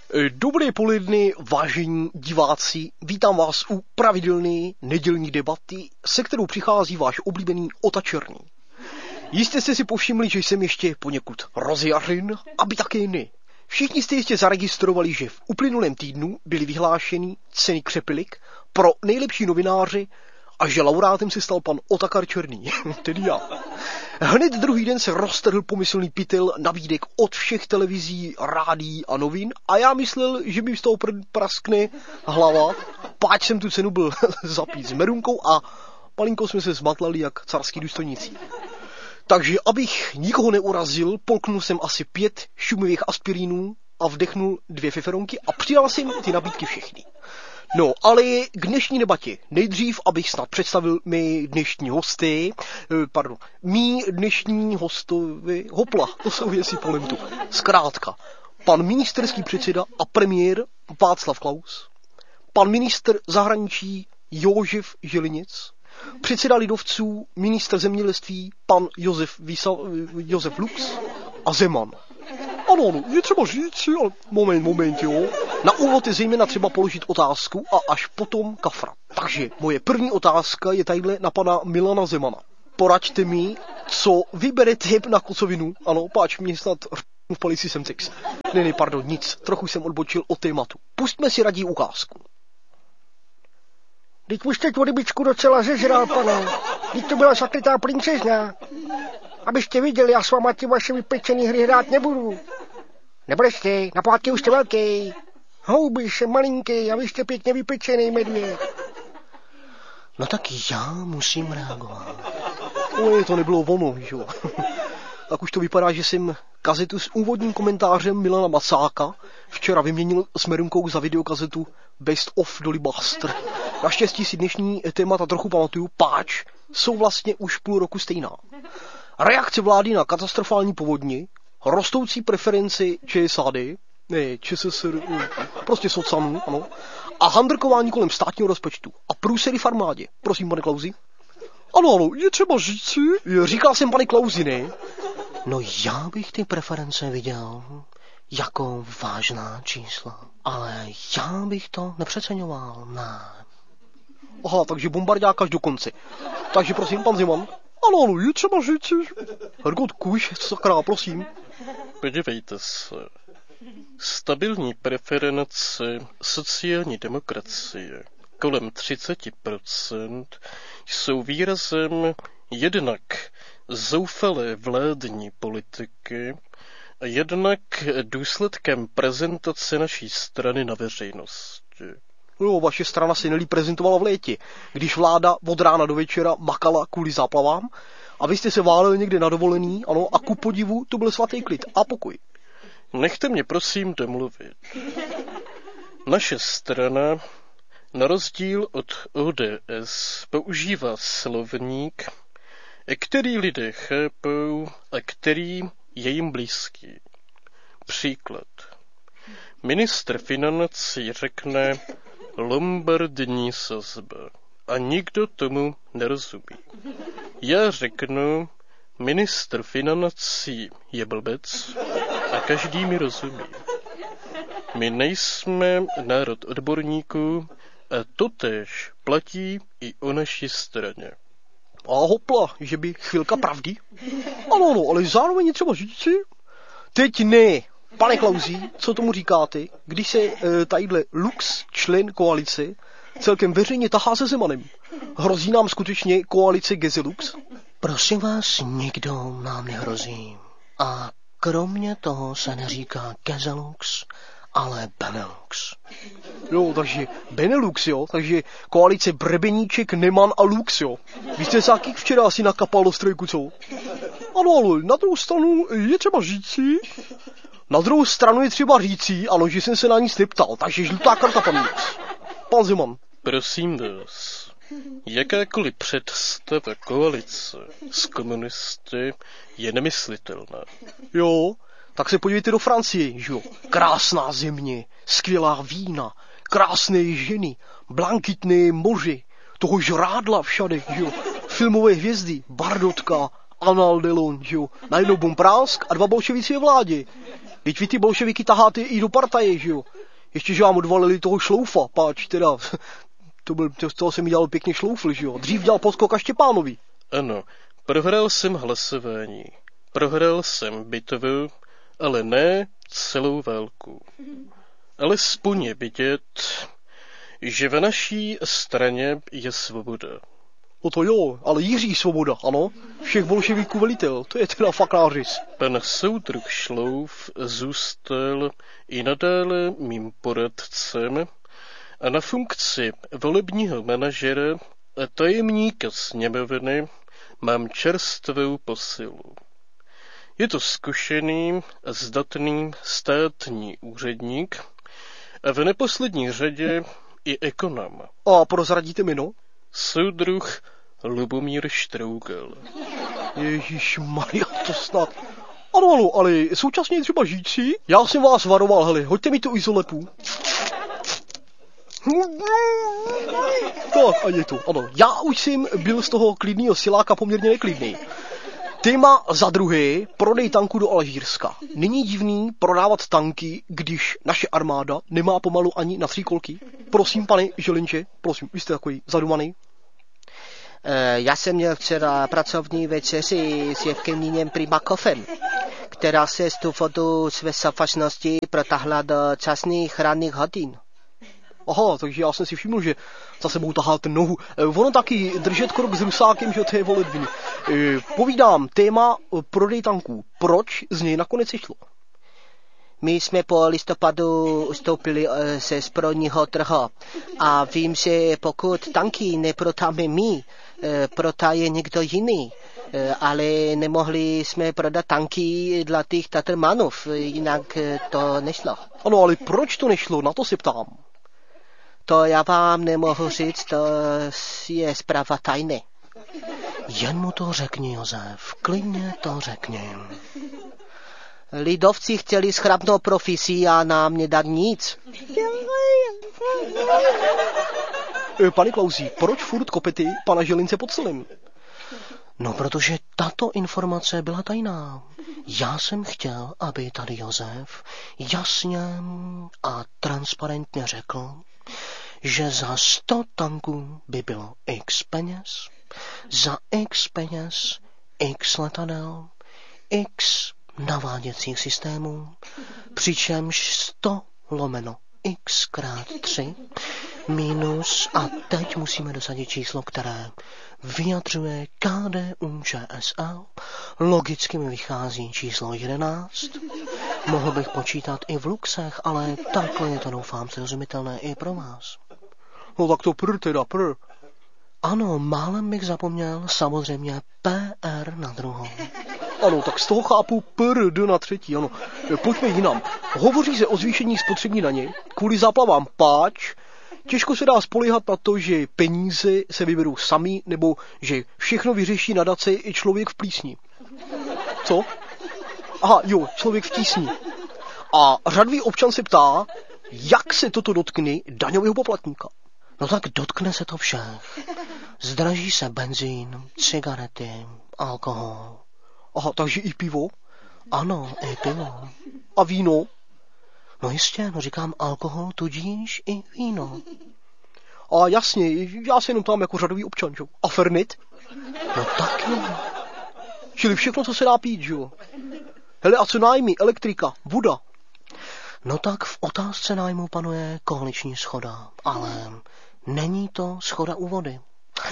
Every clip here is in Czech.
Dobré poledne, vážení diváci, vítám vás u pravidelné nedělní debaty, se kterou přichází váš oblíbený Ota Černý. Jistě jste si povšimli, že jsem ještě poněkud rozjařen, aby také ne. Všichni jste jistě zaregistrovali, že v uplynulém týdnu byly vyhlášeny ceny Křepilik pro nejlepší novináře a že laureátem se stal pan Otakar Černý, tedy já. Hned druhý den se roztrhl pomyslný pytel nabídek od všech televizí, rádií a novin a já myslel, že mi z toho praskne hlava, páč jsem tu cenu byl zapít s merunkou a malinko jsme se zmatlali jak carský důstojníci. Takže abych nikoho neurazil, polknul jsem asi 5 šumivých aspirínů a vdechnul 2 feferonky a přidal jsem ty nabídky všechny. No, ale k dnešní debatě. Nejdřív, abych snad představil mý dnešní hostovi, hopla, to jsou věci po lemtu. Zkrátka, pan ministerský předseda a premiér Václav Klaus, pan ministr zahraničí Jožef Želinic, předseda lidovců, ministr zemědělství, pan Josef Lux a Zeman. Ano, je třeba říct, ale moment, jo. Na úvod je zejména třeba položit otázku a až potom kafra. Takže moje první otázka je tadyhle na pana Milana Zemana. Poraďte mi, co vyberete na kocovinu. Ano, páč mě snad v palici jsem sex. Ne, pardon, nic, trochu jsem odbočil od tématu. Pustme si raději ukázku. Teď už teď rybičku docela zežral, pane. Teď to byla zaklitá princezna. Abyste viděli, já s váma ty vaše vypečený hry hrát nebudu. Nebrečte, na plátky už jste velký. Houby jsem malinký a vy jste pěkně vypečený medvěd. No tak já musím reagovat. Ale to nebylo ono, jo. Tak už to vypadá, že jsem kazetu s úvodním komentářem Milana Macáka včera vyměnil s merunkou za videokazetu Best of Dolly Buster. Naštěstí si dnešní témata trochu pamatuju, páč jsou vlastně už půl roku stejná. Reakce vlády na katastrofální povodně, rostoucí preferenci ČSAD, ČSSR, prostě socanu, ano, a handrkování kolem státního rozpočtu a průsery v armádě. Prosím, pane Klausi. Ano, je třeba říci. Říkal jsem, pane Klausi, ne? No já bych ty preference viděl jako vážná čísla, ale já bych to nepřeceňoval, ne. Aha, takže bombardák až do konce. Takže prosím, pan Zeman. Ano, je třeba říci. Hergot Kuš, sakra, prosím. Podívejte se. Stabilní preference sociální demokracie kolem 30% jsou výrazem jednak zoufalé vládní politiky a jednak důsledkem prezentace naší strany na veřejnosti. No, vaše strana se nelíp prezentovala v létě, když vláda od rána do večera makala kvůli záplavám a vy jste se váleli někde na dovolený, ano, a ku podivu to byl svatý klid a pokoj. Nechte mě prosím domluvit. Naše strana, na rozdíl od ODS, používá slovník, který lidé chápou a který je jim blízký. Příklad. Ministr financí řekne lombardní sazba a nikdo tomu nerozumí. Já řeknu, ministr financí je blbec a každý mi rozumí. My nejsme národ odborníků a totéž platí i o naší straně. A hopla, že by chvilka pravdy? Ano, ale zároveň je třeba říci. Teď ne. Pane Klausi, co tomu říkáte, když se tadyhle Lux, člen koalice, celkem veřejně tahá se Zemanem? Hrozí nám skutečně koalice Gezelux? Prosím vás, nikdo nám nehrozí. A kromě toho se neříká Gezelux, ale Benelux. Jo, takže Benelux, jo, takže koalice Brebeníček, Neman a Lux, jo. Vy jste se taky včera asi nakapal do strojku, co? Ano, ale na druhou stranu je třeba říci. Na druhou stranu je třeba říci, ano, že jsem se na nic neptal, takže žlutá karta, pan Zeman. Prosím vás, jakákoliv představa koalice s komunisty je nemyslitelná. Jo, tak se podívejte do Francie, že jo. Krásná země, skvělá vína, krásné ženy, blankitné moře, toho žrádla všade, že jo. Filmové hvězdy, Bardotka, Anal Delon, že jo. Najednou bomprásk a 2 bolševici ve vládě. Teď vy ty bolševiky taháte i do partaje, že jo? Ještě, že vám odvalili toho Šloufa, páč, teda. Z toho jsem mi dělal pěkně šloufl, že jo? Dřív dělal podskok a Štěpánovi. Ano, prohrál jsem hlasování. Prohrál jsem bitvu, ale ne celou válku. Alespoň je vidět, že ve naší straně je svoboda. No to jo, ale Jiří Svoboda, ano? Všech bolševiků velitel, to je teda fakt nářez. Pan soudruh Šlouf zůstal i nadále mým poradcem a na funkci volebního manažera a tajemníka sněmovny mám čerstvou posilu. Je to zkušený a zdatný státní úředník a v neposlední řadě i ekonom. A prozradíte mi, no? Soudruh Lubomír Štrougel. Ježišmarja, to snad. Ano, ale současně je třeba říci, já jsem vás varoval, hele, hoďte mi tu izolepu. Tak, a je to, ano. Já už jsem byl z toho klidného siláka poměrně neklidný. Téma za druhé, prodej tanků do Alžírska. Není divný prodávat tanky, když naše armáda nemá pomalu ani na 3 kolky? Prosím, pane Želinče, prosím, vy jste takový zadumaný. Já jsem měl včera pracovní večeři s Jevgeninem Primakovem, která se z důvodu své safačnosti protáhla do časných ranních hodin. Aha, takže já jsem si všiml, že za sebou taháte nohu. Ono taky držet krok s Rusákem, že to je voledviny. Povídám, téma prodej tanků. Proč z něj nakonec šlo? My jsme po listopadu ustoupili ze zbrojního trhu a vím, že pokud tanky neprodáme my, prodáje někdo jiný. Ale nemohli jsme prodat tanky dla těch Tatrmanů, jinak to nešlo. Ano, ale proč to nešlo? Na to se ptám. To já vám nemohu říct, to je zpráva tajné. Jen mu to řekni, Josef, klidně to řekni. Lidovci chtěli schrapnou profesí a nám nedat nic. Pane Klausi, proč furt kopety pana Želince pod celým? No, protože tato informace byla tajná. Já jsem chtěl, aby tady Josef jasně a transparentně řekl, že za 100 tanků by bylo x peněz, za x peněz x letadel, x naváděcích systémů, přičemž 100 lomeno x krát 3 minus, a teď musíme dosadit číslo, které vyjadřuje KDU ČSL, logicky mi vychází číslo 11. Mohl bych počítat i v luxech, ale takhle je to, doufám, srozumitelné i pro vás. No tak to teda. Ano, málem bych zapomněl samozřejmě PR na druhou. Ano, tak z toho chápu PRD na třetí, ano. Pojďme jinam. Hovoří se o zvýšení spotřební daně kvůli záplavám, páč těžko se dá spoléhat na to, že peníze se vyberou sami, nebo že všechno vyřeší nadace i člověk v plísni. Co? Aha, jo, člověk v tísni. A řadový občan se ptá, jak se toto dotkne daňového poplatníka. No tak dotkne se to všech. Zdraží se benzín, cigarety, alkohol. Aha, takže i pivo? Ano, i pivo. A víno? No jistě, no říkám alkohol, tudíž i víno. A jasně, já se jenom tam jako řadový občan, jo. A Fernet? No taky. Čili všechno, co se dá pít, jo. Hele, a co nájmy, elektrika, voda? No tak v otázce nájmu panuje koaliční shoda, ale není to shoda u vody.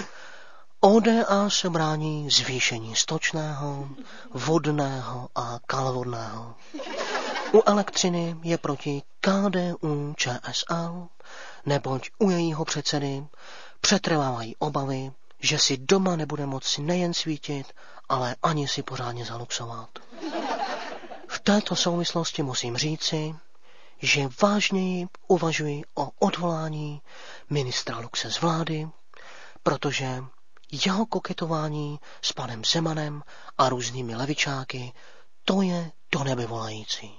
ODA se brání zvýšení stočného, vodného a kalvodného. U elektřiny je proti KDU ČSL, neboť u jejího předsedy přetrvávají obavy, že si doma nebude moci nejen svítit, ale ani si pořádně zaluxovat. V této souvislosti musím říci, že vážněji uvažuji o odvolání ministra Luxe z vlády, protože jeho koketování s panem Zemanem a různými levičáky, to je do nebe volající.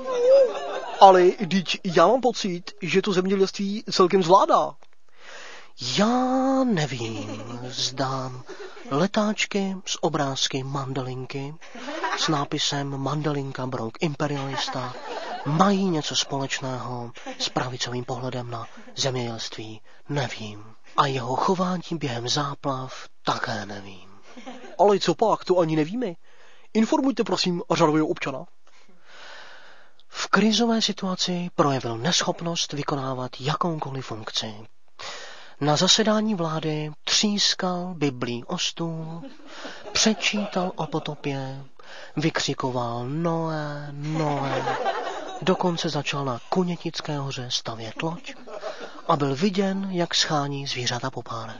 Ale teď já mám pocit, že to zemědělství celkem zvládá. Já nevím, zdám letáčky s obrázky mandalinky s nápisem Mandalinka Brouk imperialista mají něco společného s pravicovým pohledem na zemědělství, nevím. A jeho chování během záplav také nevím. Ale co pak, to ani nevíme. Informujte prosím řadového občana. V krizové situaci projevil neschopnost vykonávat jakoukoliv funkci. Na zasedání vlády třískal Biblí o stůl, přečítal o potopě, vykřikoval Noé, Noé, dokonce začal na Kunětické hoře stavět loď a byl viděn, jak schání zvířata po párech.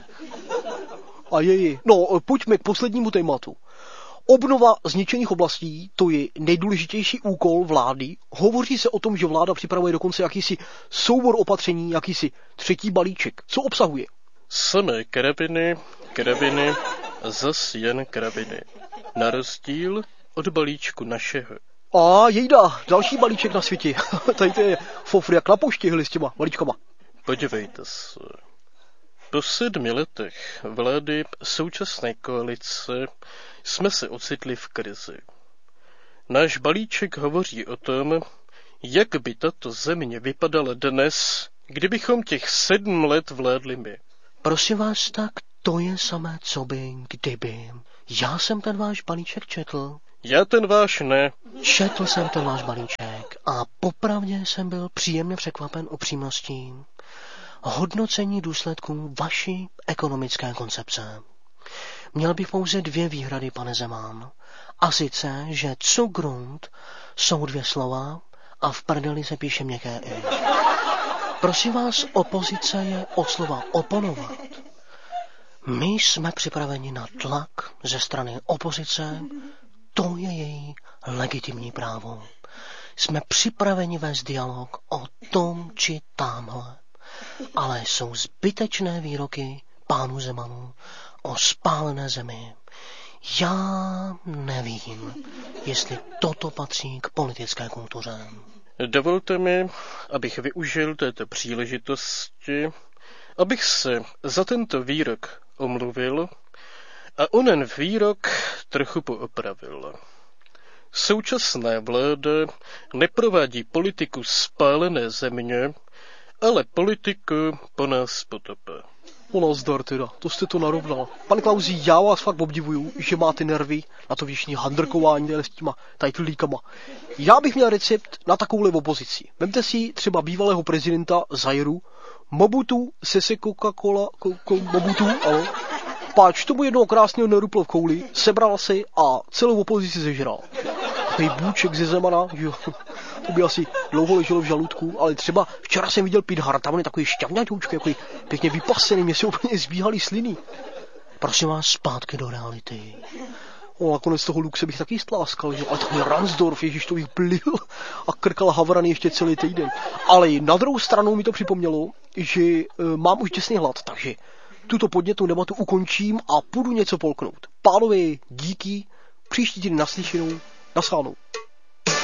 A no, pojďme k poslednímu tématu. Obnova zničených oblastí, to je nejdůležitější úkol vlády. Hovoří se o tom, že vláda připravuje dokonce jakýsi soubor opatření, jakýsi třetí balíček. Co obsahuje? Samé karabiny a zas jen karabiny. Na rozdíl od balíčku našeho. A jejda, další balíček na světě. Tady to je fofr jak na poště s těma balíčkama. Podívejte se. Po 7 letech vlády současné koalice jsme se ocitli v krizi. Náš balíček hovoří o tom, jak by tato země vypadala dnes, kdybychom těch 7 let vládli my. Prosím vás, tak to je samé, co by, kdyby. Já jsem ten váš balíček četl. Já ten váš ne. Četl jsem ten váš balíček a popravdě jsem byl příjemně překvapen upřímností. Hodnocení důsledků vaší ekonomické koncepce. Měl bych pouze 2 výhrady, pane Zeman. A sice, že Zugrund jsou 2 slova a v prdeli se píše měkké i. Prosím vás, opozice je od slova oponovat. My jsme připraveni na tlak ze strany opozice, to je její legitimní právo. Jsme připraveni vést dialog o tom či tamhle. Ale jsou zbytečné výroky pánu Zemanu o spálené zemi. Já nevím, jestli toto patří k politické kultuře. Dovolte mi, abych využil této příležitosti, abych se za tento výrok omluvil a onen výrok trochu poopravil. Současná vláda neprovádí politiku spálené země, ale politiku po nás potopa. O nazdar teda, to jste to narovnal. Pan Klausi, já vás fakt obdivuju, že máte nervy na to věčné handrkování s těma tajtlíkama. Já bych měl recept na takovouhle opozici. Vemte si třeba bývalého prezidenta Zairu, Mobutu, Sese Coca-Cola, Mobutu, ale páč tomu jednoho krásného nerupl v kouli, sebral se a celou opozici zežral. Takový bůček ze Zemana, že jo, to by asi dlouho leželo v žaludku, ale třeba včera jsem viděl Pete Hart, tam on je takový šťavňatoučky, takový pěkně vypasený, mě se úplně zbíhaly sliny. Prosím vás, zpátky do reality. O, nakonec toho Luxe bych taky stláskal, že? Ale takový Ransdorf, ježiš, to bych plil a krkal havrany ještě celý týden. Ale na druhou stranu mi to připomnělo, že mám už těsný hlad, takže tuto podnětnou debatu ukončím a půjdu něco polknout. Pánové, díky, příští týden naslyšenou, naschánou.